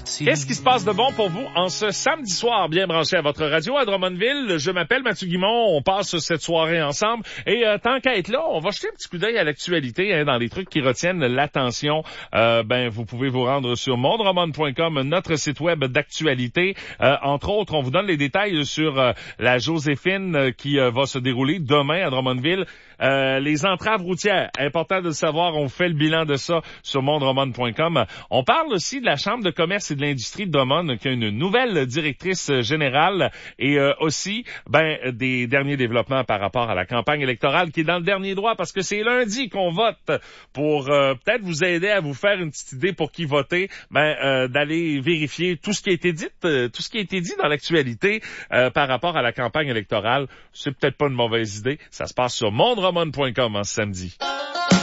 Qu'est-ce qui se passe de bon pour vous en ce samedi soir, bien branché à votre radio à Drummondville? Je m'appelle Mathieu Guimond, on passe cette soirée ensemble et tant qu'à être là, on va jeter un petit coup d'œil à l'actualité dans les trucs qui retiennent l'attention. Vous pouvez vous rendre sur mondroman.com, notre site web d'actualité. Entre autres, on vous donne les détails sur la Joséphine qui va se dérouler demain à Drummondville. Les entraves routières, important de le savoir, on fait le bilan de ça sur mondroman.com. On parle aussi de la Chambre de commerce et de l'industrie de Drummond qui a une nouvelle directrice générale et aussi des derniers développements par rapport à la campagne électorale qui est dans le dernier droit parce que c'est lundi qu'on vote pour peut-être vous aider à vous faire une petite idée pour qui voter, d'aller vérifier tout ce qui a été dit, dans l'actualité par rapport à la campagne électorale. C'est peut-être pas une mauvaise idée. Ça se passe sur mondroman.com en ce samedi.